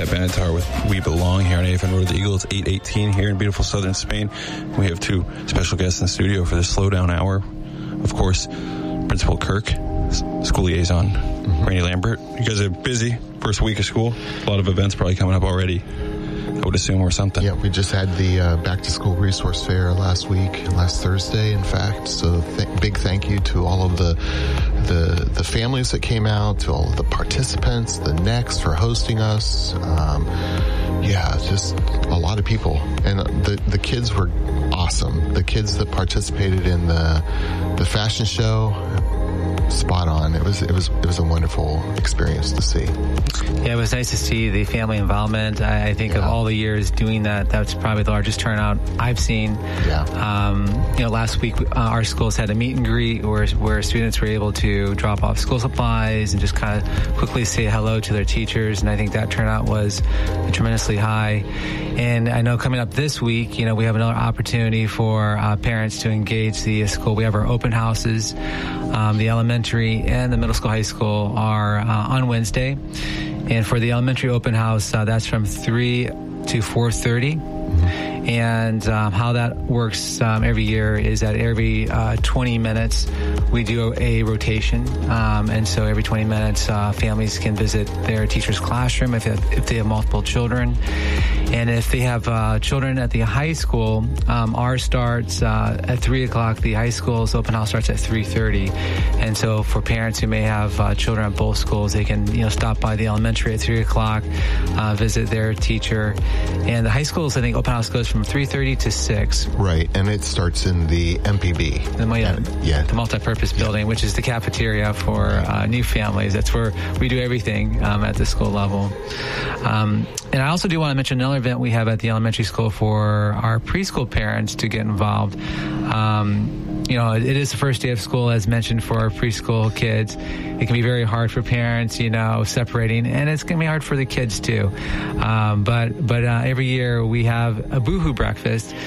Pat Benatar with We Belong here on AFN Road to the Eagle. It's 8:18 here in beautiful southern Spain. We have two special guests in the studio for this slowdown hour. Of course, Principal Kirk, school liaison, Randy Lambert. You guys are busy. First week of school. A lot of events probably coming up already, I would assume, or something. Yeah, we just had the back-to-school resource fair last Thursday, in fact. So big thank you to all of the families that came out, to all of the participants, the Next for hosting us. Just a lot of people. And the kids were awesome. The kids that participated in the fashion show, spot on. It was a wonderful experience to see. Yeah, it was nice to see the family involvement. I think of all the years doing that, that's probably the largest turnout I've seen. Yeah. Last week our schools had a meet and greet where students were able to drop off school supplies and just kind of quickly say hello to their teachers, and I think that turnout was tremendously high. And I know coming up this week, we have another opportunity for parents to engage the school. We have our open houses. The elementary and the middle school, high school are on Wednesday. And for the elementary open house, that's from 3 to 4:30. And how that works every year is that every 20 minutes we do a rotation. And so every 20 minutes families can visit their teacher's classroom if they have multiple children. And if they have children at the high school, ours starts at 3 o'clock. The high school's open house starts at 3:30. And so for parents who may have children at both schools, they can stop by the elementary at 3 o'clock, visit their teacher. And the high schools, I think, open house goes from 3:30 to 6. Right, and it starts in the MPB. The multipurpose building, which is the cafeteria for new families. That's where we do everything at the school level. And I also do want to mention another event we have at the elementary school for our preschool parents to get involved. It is the first day of school, as mentioned, for our preschool kids. It can be very hard for parents, separating, and it's going to be hard for the kids too. But every year we have a Boohoo breakfast.